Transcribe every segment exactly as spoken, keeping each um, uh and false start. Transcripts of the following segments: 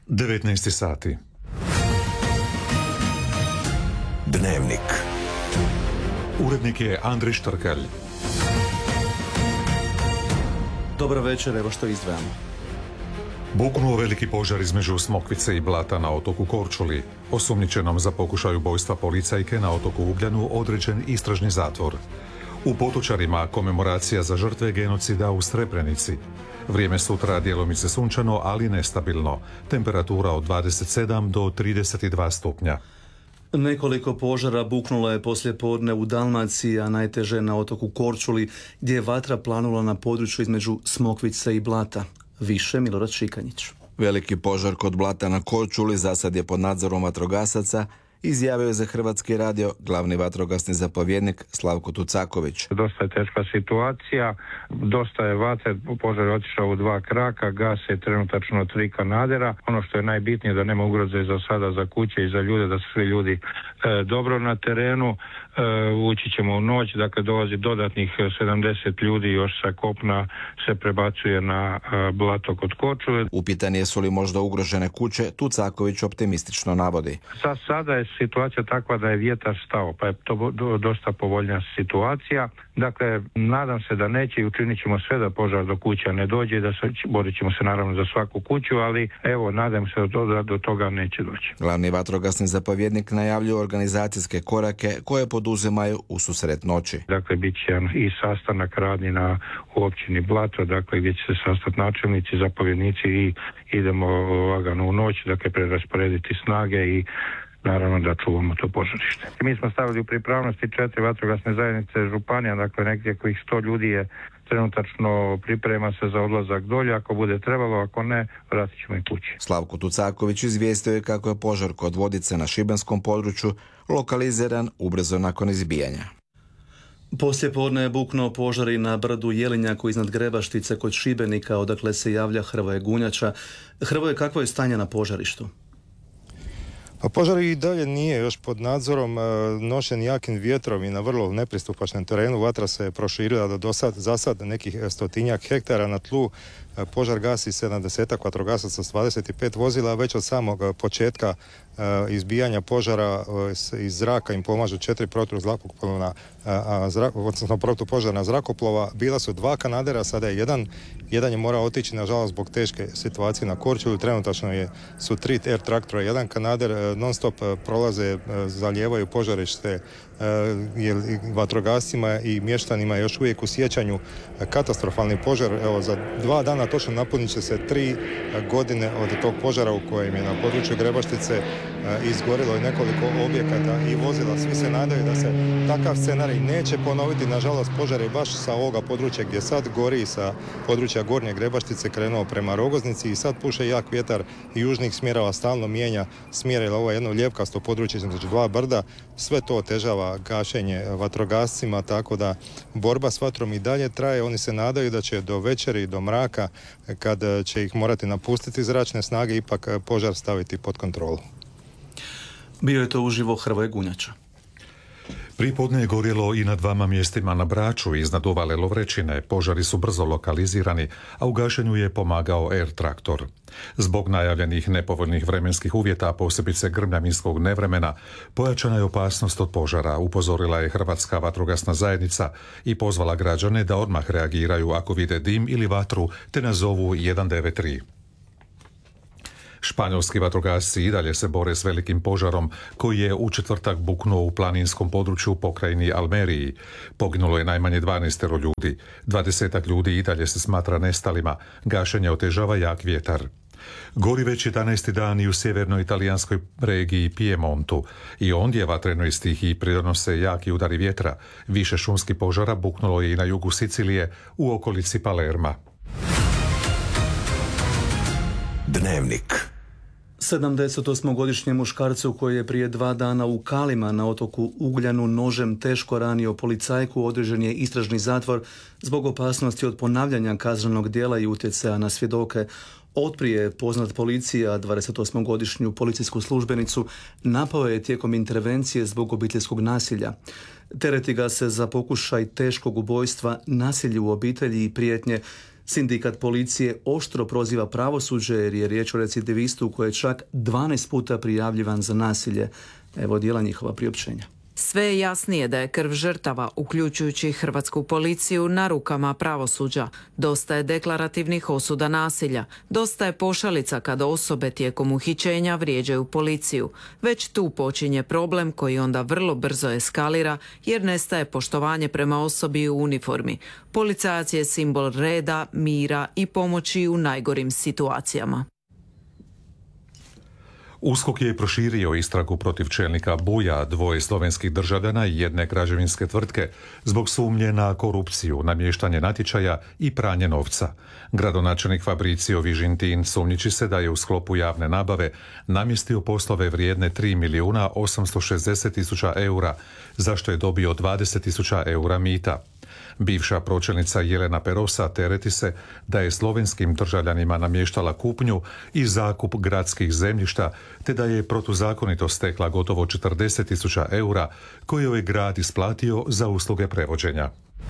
devetnaest sati. Dnevnik. Urednik je Andrej Štrkalj. Dobro večer, evo što izdvajamo. Buknuo veliki požar između Smokvice i Blata na otoku Korčuli. Osumnjičenom za pokušaj ubojstva policajke na otoku Ugljanu određen istražni zatvor. U Potočarima komemoracija za žrtve genocida u Srebrenici. Vrijeme sutra djelomice sunčano, ali nestabilno. Temperatura od dvadeset sedam do trideset dva stupnja. Nekoliko požara buknulo je poslijepodne u Dalmaciji, a najteže na otoku Korčuli, gdje je vatra planula na području između Smokvice i Blata. Više Milorad Šikanjić. Veliki požar kod Blata na Korčuli za sad je pod nadzorom vatrogasaca, izjavio je za Hrvatski radio glavni vatrogasni zapovjednik Slavko Tucaković. Dosta je teška situacija, dosta je vatre, požar je otišao u dva kraka, gase trenutačno tri kanadera. Ono što je najbitnije da nema ugroze za sada za kuće i za ljude, da su svi ljudi e, dobro na terenu. E, ući ćemo u noć, dakle dolazi dodatnih sedamdeset ljudi još sa kopna se prebacuje na e, Blato kod Korčule. Upitan jesu li možda ugrožene kuće, Tucaković optimistično navodi. Sa sada je situacija takva da je vjetar stao, pa je to do, dosta povoljnija situacija. Dakle, nadam se da neće i učinit ćemo sve da požar do kuća ne dođe, da se, borit ćemo se naravno za svaku kuću, ali evo, nadam se da do toga neće doći. Glavni vatrogasni zapovjednik najavljuje organizacijske korake koje poduzimaju u susret noći. Dakle, bit će i sastanak radni na u općini Blato, dakle, gdje će se sastati načelnici, zapovjednici i idemo lagano u noć, dakle, prerasporediti snage i naravno da čuvamo to požarište. Mi smo stavili u pripravnosti četiri vatrogasne zajednice županija, dakle negdje kojih sto ljudi je trenutačno priprema se za odlazak dolje, ako bude trebalo, ako ne, vratit ćemo i kući. Slavko Tucaković izvijestio je kako je požar kod Vodice na šibenskom području lokaliziran ubrzo nakon izbijanja. Poslijepodne je buknuo požar i na brdu Jelinjaku iznad Grebaštice kod Šibenika, odakle se javlja Hrvoje Gunjača. Hrvoje, kakvo je stanje na požarištu? Pa požar i dalje nije još pod nadzorom, nošen jakim vjetrom i na vrlo nepristupačnom terenu. Vatra se proširila do dosad, za sad nekih stotinjak hektara na tlu. Požar gasi sedamdesetak vatrogasaca s dvadeset pet vozila, već od samog početka izbijanja požara iz zraka im pomažu četiri protuzrakoplovna, odnosno protupožarna zrakoplova. Bila su dva kanadera, sada je jedan. Jedan je morao otići, nažalost, zbog teške situacije na Korčuli. Trenutačno je, su tri air traktora, jedan kanader non stop prolaze, zalijevaju požarište, jer vatrogascima i mještanima još uvijek u sjećanju katastrofalni požar. Evo, za dva dana točno napunit će se tri godine od tog požara u kojem je na području Grebaštice izgorilo i nekoliko objekata i vozila. Svi se nadaju da se takav scenarij neće ponoviti. Nažalost, požar je baš sa ovoga područja gdje sad gori, sa područja Gornje Grebaštice, krenuo prema Rogoznici i sad puše jak vjetar i južnih smjerova, stalno mijenja smjer, jer ovo je jedno ljevkasto područje između dva brda. Sve to otežava gašenje vatrogascima, tako da borba s vatrom i dalje traje. Oni se nadaju da će do večeri, do mraka, kad će ih morati napustiti zračne snage, ipak požar staviti pod kontrolu. Bio je to uživo Hrvoje Gunjača. Pripodne je gorjelo i na dvama mjestima na Braču iznad uvale Lovrečine. Požari su brzo lokalizirani, a u gašenju je pomagao air traktor. Zbog najavljenih nepovoljnih vremenskih uvjeta, posebice grmljavinskog nevremena, pojačana je opasnost od požara, upozorila je Hrvatska vatrogasna zajednica i pozvala građane da odmah reagiraju ako vide dim ili vatru, te nazovu jedan devet tri. Španjolski vatrogasci i dalje se bore s velikim požarom koji je u četvrtak buknuo u planinskom području u pokrajini Almeriji. Poginulo je najmanje dvanaest ljudi. Dvadesetak ljudi i dalje se smatra nestalima. Gašenje otežava jak vjetar. Gori već jedanaesti dan i u sjevernoj italijanskoj regiji Piemontu. I ondje vatrenoj stihiji pridonose jaki udari vjetra. Više šumskih požara buknulo je i na jugu Sicilije u okolici Palerma. Dnevnik. sedamdesetosmogodišnjem muškarcu koji je prije dva dana u Kalima na otoku Ugljanu nožem teško ranio policajku određen je istražni zatvor zbog opasnosti od ponavljanja kaznenog djela i utjecaja na svjedoke. Otprije je poznat policija dvadesetosmogodišnju policijsku službenicu napao je tijekom intervencije zbog obiteljskog nasilja. Tereti ga se za pokušaj teškog ubojstva, nasilje u obitelji i prijetnje. Sindikat policije oštro proziva pravosuđe jer je riječ o recidivistu koji je čak dvanaest puta prijavljivan za nasilje. Evo dijela njihova priopćenja. Sve je jasnije da je krv žrtava, uključujući hrvatsku policiju, na rukama pravosuđa. Dosta je deklarativnih osuda nasilja. Dosta je pošalica kada osobe tijekom uhićenja vrijeđaju policiju. Već tu počinje problem koji onda vrlo brzo eskalira jer nestaje poštovanje prema osobi u uniformi. Policajac je simbol reda, mira i pomoći u najgorim situacijama. USKOK je proširio istragu protiv čelnika Buja, dvoje slovenskih državljana i jedne građevinske tvrtke, zbog sumnje na korupciju, namještanje natječaja i pranje novca. Gradonačelnik Fabricio Vižintin sumnjiči se da je u sklopu javne nabave namjestio poslove vrijedne tri milijuna osamsto šezdeset tisuća eura, za što je dobio dvadeset tisuća eura mita. Bivša pročelnica Jelena Perosa tereti se da je slovenskim državljanima namještala kupnju i zakup gradskih zemljišta, te da je protuzakonito stekla gotovo četrdeset tisuća eura koje je grad isplatio za usluge prevođenja.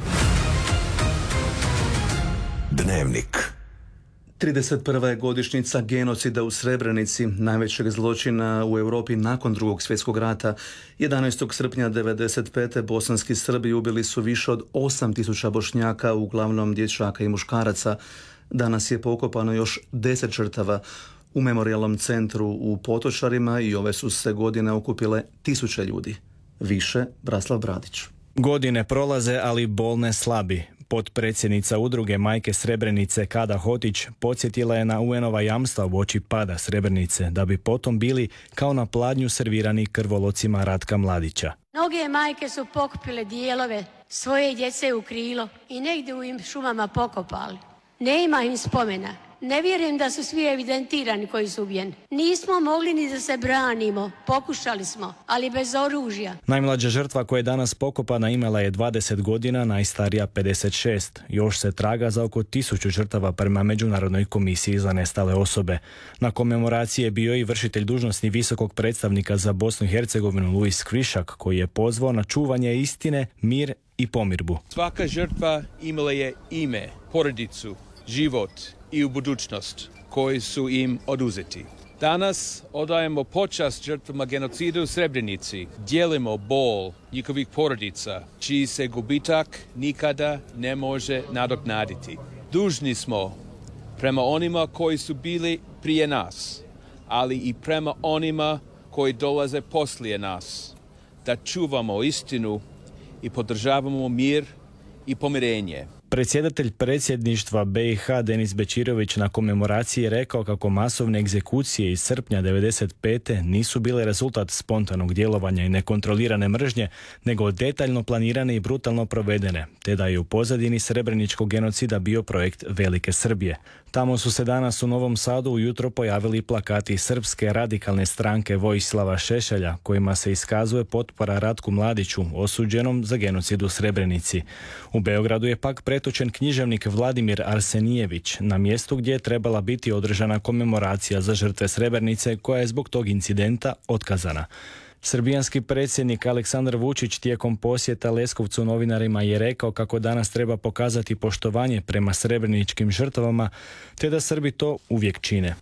Dnevnik. trideset prva je godišnjica genocida u Srebrenici, najvećeg zločina u Europi nakon Drugog svjetskog rata. jedanaestog srpnja devedeset pete bosanski Srbi ubili su više od osam tisuća Bošnjaka, uglavnom dječaka i muškaraca. Danas je pokopano još deset žrtava u memorijalnom centru u Potočarima i ove su se godine okupile tisuće ljudi. Više Braslav Bradić. Godine prolaze, ali bolne slabi. Potpredsjednica udruge Majke Srebrenice Kada Hotić podsjetila je na U N-ova jamstva uoči pada Srebrenice, da bi potom bili kao na pladnju servirani krvolocima Ratka Mladića. Mnoge majke su pokupile dijelove svoje djece u krilo i negdje u im šumama pokopali. Nema im spomena. Ne vjerujem da su svi evidentirani koji su ubijeni. Nismo mogli ni da se branimo. Pokušali smo, ali bez oružja. Najmlađa žrtva koja je danas pokopana imala je dvadeset godina, najstarija pedeset šest. Još se traga za oko tisuću žrtava prema Međunarodnoj komisiji za nestale osobe. Na komemoraciji je bio i vršitelj dužnosti visokog predstavnika za Bosnu i Hercegovinu Luis Krišak, koji je pozvao na čuvanje istine, mir i pomirbu. Svaka žrtva imala je ime, porodicu, život i u budućnost koji su im oduzeti. Danas odajemo počast žrtvama genocida u Srebrenici. Dijelimo bol njihovih porodica, čiji se gubitak nikada ne može nadoknaditi. Dužni smo prema onima koji su bili prije nas, ali i prema onima koji dolaze poslije nas, da čuvamo istinu i podržavamo mir i pomirenje. Predsjedatelj predsjedništva B i H Denis Bečirović na komemoraciji je rekao kako masovne egzekucije iz srpnja devedeset pete nisu bile rezultat spontanog djelovanja i nekontrolirane mržnje, nego detaljno planirane i brutalno provedene, te da je u pozadini srebreničkog genocida bio projekt Velike Srbije. Tamo su se danas u Novom Sadu ujutro pojavili plakati Srpske radikalne stranke Vojislava Šešelja, kojima se iskazuje potpora Ratku Mladiću, osuđenom za genocid u Srebrenici. U Beogradu je pak pretočen književnik Vladimir Arsenijević na mjestu gdje je trebala biti održana komemoracija za žrtve Srebrenice, koja je zbog tog incidenta otkazana. Srbijanski predsjednik Aleksandar Vučić tijekom posjeta Leskovcu novinarima je rekao kako danas treba pokazati poštovanje prema srebreničkim žrtvama, te da Srbi to uvijek čine.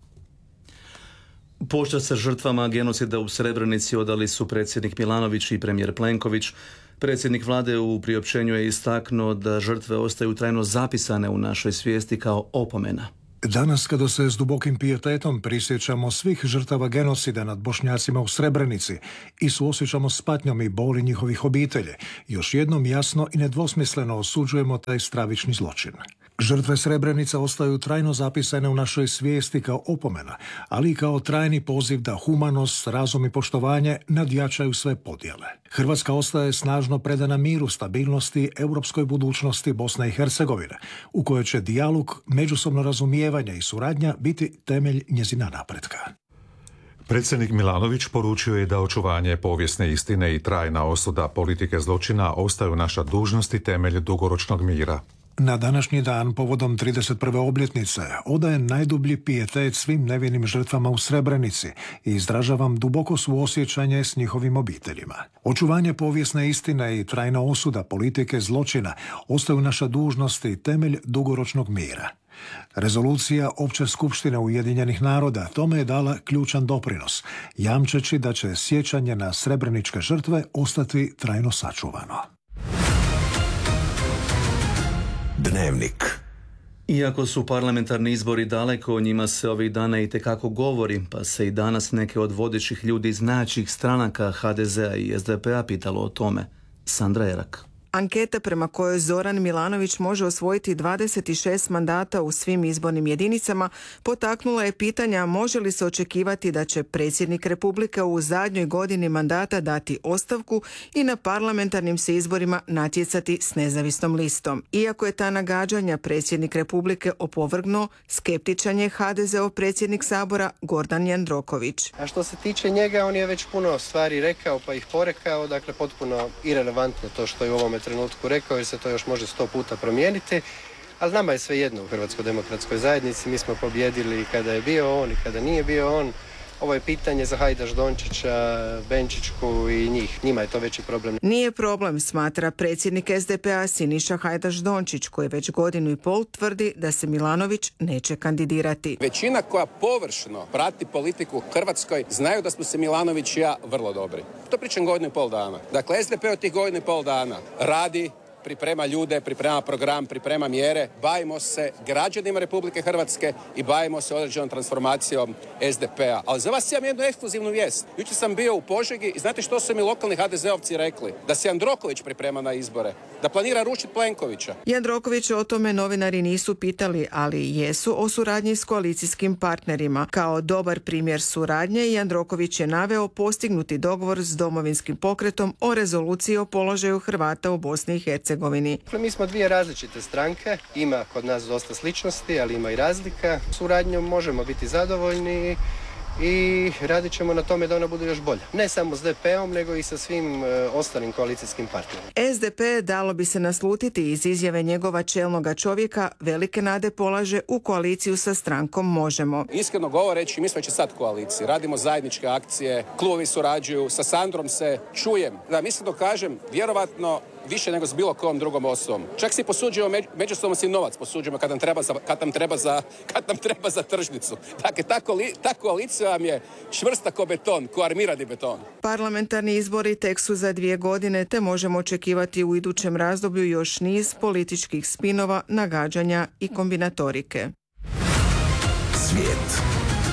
Počast sa žrtvama genocida u Srebrenici odali su predsjednik Milanović i premijer Plenković. Predsjednik vlade u priopćenju je istaknuo da žrtve ostaju trajno zapisane u našoj svijesti kao opomena. Danas, kada se s dubokim pijetetom prisjećamo svih žrtava genocida nad Bošnjacima u Srebrenici i suosjećamo s patnjom i boli njihovih obitelji, još jednom jasno i nedvosmisleno osuđujemo taj stravični zločin. Žrtve Srebrenica ostaju trajno zapisane u našoj svijesti kao opomena, ali i kao trajni poziv da humanost, razum i poštovanje nadjačaju sve podjele. Hrvatska ostaje snažno predana miru, stabilnosti, europskoj budućnosti Bosne i Hercegovine, u kojoj će dijalog, međusobno razumijevanje i suradnja biti temelj njezina napretka. Predsjednik Milanović poručio je da očuvanje povijesne istine i trajna osuda politike zločina ostaju naša dužnost i temelj dugoročnog mira. Na današnji dan, povodom trideset prve obljetnice, odajem najdublji pijetet svim nevinim žrtvama u Srebrenici i izražavam duboko suosjećanje s njihovim obiteljima. Očuvanje povijesne istine i trajna osuda politike zločina ostaju naša dužnost i temelj dugoročnog mira. Rezolucija Opće skupštine Ujedinjenih naroda tome je dala ključan doprinos, jamčeći da će sjećanje na srebreničke žrtve ostati trajno sačuvano. Dnevnik. Iako su parlamentarni izbori daleko, o njima se ovih dana itekako govori, pa se i danas neke od vodećih ljudi iz najjačih stranaka ha de zea i es de pe a pitalo o tome. Sandra Erak. Anketa prema kojoj Zoran Milanović može osvojiti dvadeset šest mandata u svim izbornim jedinicama potaknula je pitanja može li se očekivati da će predsjednik Republike u zadnjoj godini mandata dati ostavku i na parlamentarnim se izborima natjecati s nezavisnom listom. Iako je ta nagađanja predsjednik Republike opovrgnuo, skeptičan je ha de zeov predsjednik Sabora Gordan Jandroković. A što se tiče njega, on je već puno stvari rekao pa ih porekao, dakle potpuno irelevantno to što je u ovome trenutku rekao, jer se to još može sto puta promijeniti, ali nama je sve jedno u Hrvatskoj demokratskoj zajednici. Mi smo pobjedili i kada je bio on i kada nije bio on. Ovo je pitanje za Hajdaš Dončića, Benčićku i njih. Njima je to veći problem. Nije problem, smatra predsjednik es de pe a Siniša Hajdaš Dončić, koji već godinu i pol tvrdi da se Milanović neće kandidirati. Većina koja površno prati politiku u Hrvatskoj znaju da smo se Milanović i ja vrlo dobri. To pričam godinu i pol dana. Dakle, es de pe od tih godinu i pol dana radi, priprema ljude, priprema program, priprema mjere, bavimo se građanima Republike Hrvatske i bavimo se određenom transformacijom es de pe a. Ali za vas imam jednu ekskluzivnu vijest. Jučer sam bio u Požegi i znate što su mi lokalni ha de zeovci rekli? Da se Jandroković priprema na izbore, da planira rušiti Plenkovića. Jandroković o tome novinari nisu pitali, ali jesu o suradnji s koalicijskim partnerima. Kao dobar primjer suradnje, Jandroković je naveo postignuti dogovor s Domovinskim pokretom o rezoluciji o položaju Hrvata u Bosni i Hercegovini. Mi smo dvije različite stranke, ima kod nas dosta sličnosti, ali ima i razlika. Suradnjom možemo biti zadovoljni i radit ćemo na tome da ona bude još bolja. Ne samo s de pe om, nego i sa svim e, ostalim koalicijskim partnerima. es de pe dalo bi se naslutiti iz izjave njegova čelnoga čovjeka, velike nade polaže u koaliciju sa strankom Možemo. Iskreno govoreći, mi smo već sad koaliciji, radimo zajedničke akcije, klubovi surađuju, sa Sandrom se čujem. Da, mislim da kažem, vjerovatno više nego s bilo kojom drugom osobom. Čak si posuđujemo, među, međusobno si novac posuđujemo kad nam treba za, kad nam treba za, kad nam treba za tržnicu. Dakle, ta, koli, ta koalicija vam je čvrsta ko beton, ko armirani beton. Parlamentarni izbori tek su za dvije godine, te možemo očekivati u idućem razdoblju još niz političkih spinova, nagađanja i kombinatorike. Svijet.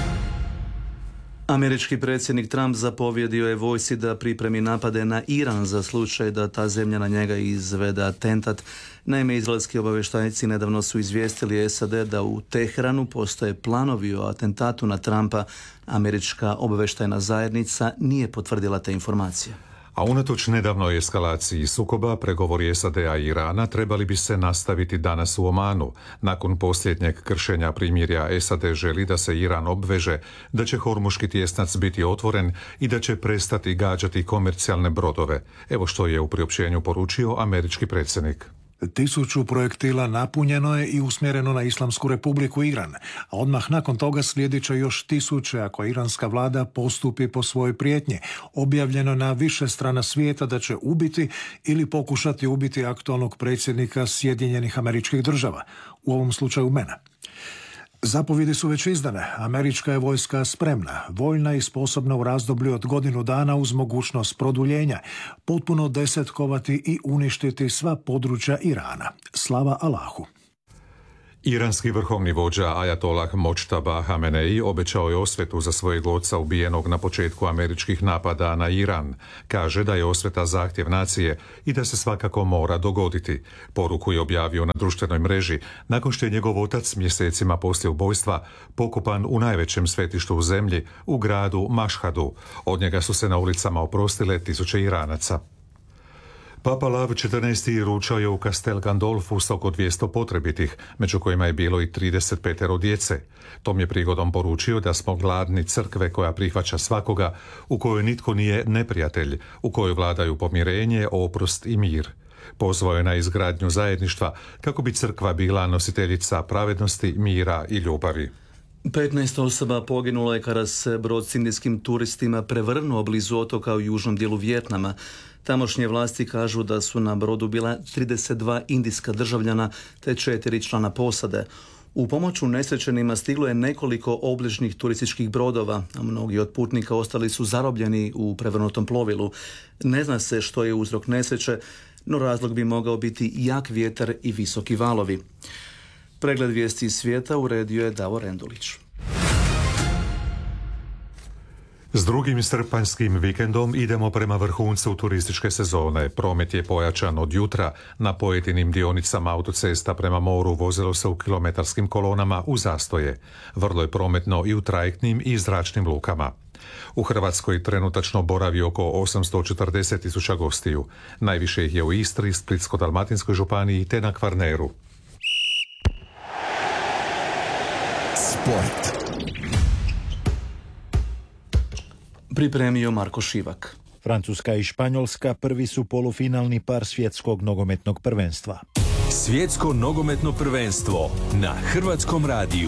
Američki predsjednik Trump zapovjedio je vojsci da pripremi napade na Iran za slučaj da ta zemlja na njega izvede atentat. Naime, izraelski obavještajci nedavno su izvijestili es a de da u Teheranu postoje planovi o atentatu na Trumpa. Američka obavještajna zajednica nije potvrdila te informacije. A unatoč nedavnoj eskalaciji sukoba, pregovori es a de a i Irana trebali bi se nastaviti danas u Omanu. Nakon posljednjeg kršenja primirja, es a de želi da se Iran obveže da će Hormuški tjesnac biti otvoren i da će prestati gađati komercijalne brodove. Evo što je u priopćenju poručio američki predsjednik. Tisuću projektila napunjeno je i usmjereno na Islamsku republiku Iran, a odmah nakon toga slijedit će još tisuće ako iranska vlada postupi po svojoj prijetnji. Objavljeno na više strana svijeta da će ubiti ili pokušati ubiti aktualnog predsjednika Sjedinjenih Američkih Država, u ovom slučaju mene. Zapovjedi su već izdane. Američka je vojska spremna, voljna i sposobna u razdoblju od godinu dana uz mogućnost produljenja, potpuno desetkovati i uništiti sva područja Irana. Slava Allahu. Iranski vrhovni vođa Ajatolah Močtaba Hamenei obećao je osvetu za svojeg oca ubijenog na početku američkih napada na Iran. Kaže da je osveta zahtjev nacije i da se svakako mora dogoditi. Poruku je objavio na društvenoj mreži nakon što je njegov otac mjesecima poslije ubojstva pokopan u najvećem svetištu u zemlji, u gradu Mašhadu. Od njega su se na ulicama oprostile tisuće Iranaca. Papa Lav četrnaesti ručao je u Castel Gandolfu s oko dvjesto potrebitih, među kojima je bilo i trideset pet djece. Tom je prigodom poručio da smo gladni crkve koja prihvaća svakoga, u kojoj nitko nije neprijatelj, u kojoj vladaju pomirenje, oprost i mir. Pozvao je na izgradnju zajedništva kako bi crkva bila nositeljica pravednosti, mira i ljubavi. petnaest osoba poginulo je kada se brod s indijskim turistima prevrnuo blizu otoka u južnom dijelu Vijetnama. Tamošnje vlasti kažu da su na brodu bila trideset dva indijska državljana te četiri člana posade. U pomoć unesrećenima stiglo je nekoliko obližnjih turističkih brodova, a mnogi od putnika ostali su zarobljeni u prevrnutom plovilu. Ne zna se što je uzrok nesreće, no razlog bi mogao biti jak vjetar i visoki valovi. Pregled vijesti iz svijeta uredio je Davor Endulić. S drugim srpanjskim vikendom idemo prema vrhuncu turističke sezone. Promet je pojačan od jutra. Na pojedinim dionicama autocesta prema moru vozilo se u kilometarskim kolonama u zastoje. Vrlo je prometno i u trajektnim i zračnim lukama. U Hrvatskoj trenutačno boravi oko osamsto četrdeset tisuća gostiju. Najviše ih je u Istri, Splitsko-dalmatinskoj županiji te na Kvarneru. Sport. Pripremio Marko Šivak. Francuska i Španjolska prvi su polufinalni par svjetskog nogometnog prvenstva. Svjetsko nogometno prvenstvo na Hrvatskom radiju.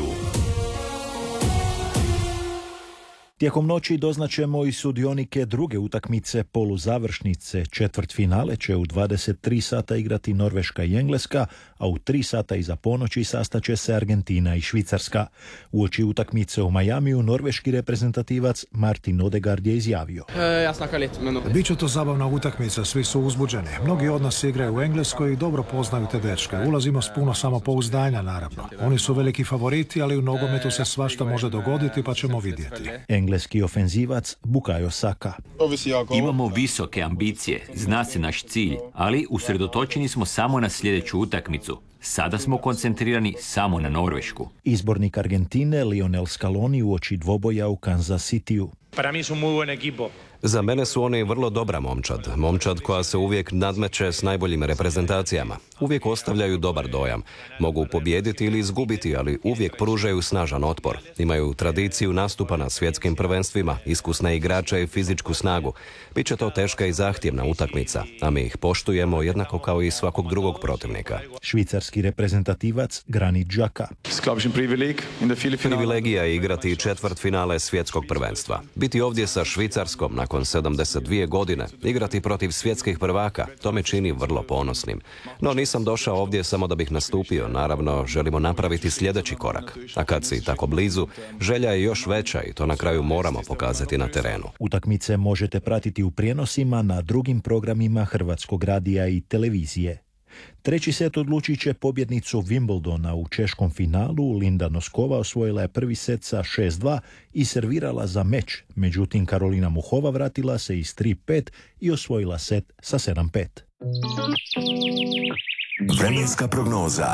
Tijekom noći doznaćemo i sudionike druge utakmice poluzavršnice. Četvrtfinale će u dvadeset tri sata igrati Norveška i Engleska, a u tri sata iza ponoći sastaće se Argentina i Švicarska. Uoči utakmice u Majamiju norveški reprezentativac Martin Odegaard je izjavio: Biće to zabavna utakmica, svi su uzbuđeni. Mnogi od nas igraju u Engleskoj i dobro poznaju te dečke. Ulazimo s puno samopouzdanja, naravno. Oni su veliki favoriti, ali u nogometu se svašta može dogoditi, pa ćemo vidjeti. Engleski ofenzivac Bukayo Saka: Imamo visoke ambicije, zna se naš cilj, ali usredotočeni smo samo na sljedeću utakmicu. Sada smo koncentrirani samo na Norvešku. Izbornik Argentine Lionel Scaloni uoči dvoboja u Kansas Cityu: Para mí es un muy buen equipo. Za mene su oni vrlo dobra momčad. Momčad koja se uvijek nadmeće s najboljim reprezentacijama. Uvijek ostavljaju dobar dojam. Mogu pobijediti ili izgubiti, ali uvijek pružaju snažan otpor. Imaju tradiciju nastupa na svjetskim prvenstvima, iskusne igrače i fizičku snagu. Biće to teška i zahtjevna utakmica, a mi ih poštujemo jednako kao i svakog drugog protivnika. Švicarski reprezentativac Granit Xhaka: Privilegija je igrati četvrt finale svjetskog prvenstva. Biti ovdje sa Švicarskom nakon sedamdeset dvije godine, igrati protiv svjetskih prvaka, to me čini vrlo ponosnim. No nisam došao ovdje samo da bih nastupio, naravno želimo napraviti sljedeći korak. A kad si tako blizu, želja je još veća i to na kraju moramo pokazati na terenu. Utakmice možete pratiti u prijenosima na drugim programima Hrvatskog radija i televizije. Treći set odlučit će pobjednicu Wimbledona. U češkom finalu Linda Noskova osvojila je prvi set sa šest dva i servirala za meč. Međutim, Karolina Muhova vratila se iz tri pet i osvojila set sa sedam pet. Vremenska prognoza.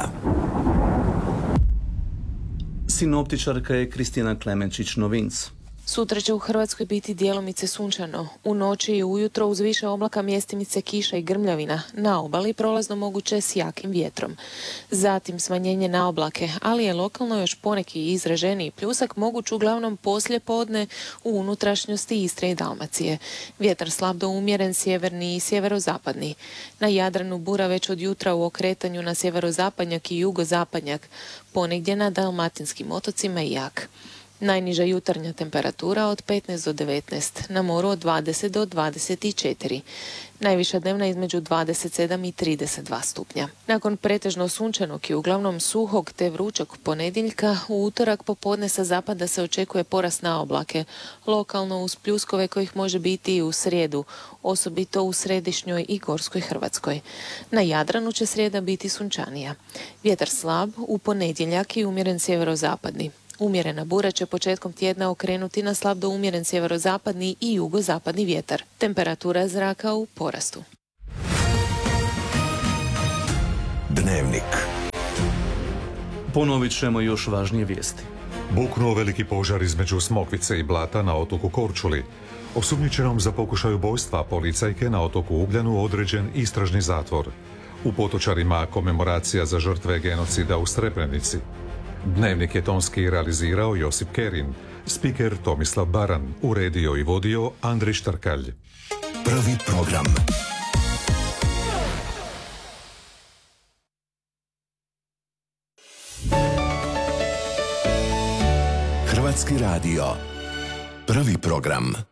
Sinoptičarka je Kristina Klemenčić-Novinc. Sutra će u Hrvatskoj biti djelomice sunčano. U noći i ujutro uz više oblaka mjestimice kiša i grmljavina. Na obali prolazno moguće s jakim vjetrom. Zatim smanjenje na oblake, ali je lokalno još poneki izraženiji pljusak moguć uglavnom poslije podne u unutrašnjosti Istre i Dalmacije. Vjetar slab do umjeren sjeverni i sjeverozapadni. Na Jadranu bura već od jutra u okretanju na sjeverozapadnjak i jugozapadnjak. Ponegdje na dalmatinskim otocima i jak. Najniža jutarnja temperatura od petnaest do devetnaest, na moru od dvadeset do dvadeset četiri. Najviša dnevna između dvadeset sedam i trideset dva stupnja. Nakon pretežno sunčanog i uglavnom suhog te vrućog ponedjeljka, u utorak popodne sa zapada se očekuje porast na oblake, lokalno uz pljuskove kojih može biti i u srijedu, osobito u središnjoj i gorskoj Hrvatskoj. Na Jadranu će srijeda biti sunčanija. Vjetar slab, u ponedjeljak i umjeren sjeverozapadni. Umjerena bura će početkom tjedna okrenuti na slab do umjeren sjeverozapadni i jugozapadni vjetar. Temperatura zraka u porastu. Dnevnik. Ponovit ćemo još važnije vijesti. Buknuo veliki požar između Smokvice i Blata na otoku Korčuli. Osumnjičenom za pokušaj ubojstva policajke na otoku Ugljanu određen istražni zatvor. U Potočarima komemoracija za žrtve genocida u Srebrenici. Dnevnik je tonski realizirao Josip Kerin, spiker Tomislav Baran, uredio i vodio Andrej Štarkalj. Prvi program. Hrvatski radio. Prvi program.